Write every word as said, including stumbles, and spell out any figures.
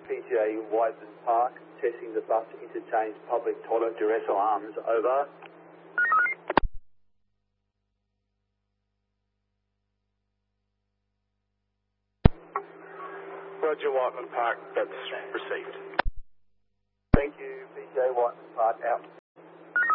P G A Whiteman Park, testing the bus interchange public toilet duress alarms, over. Roger, Whiteman Park, that's received. Thank you, P G A Whiteman Park, out.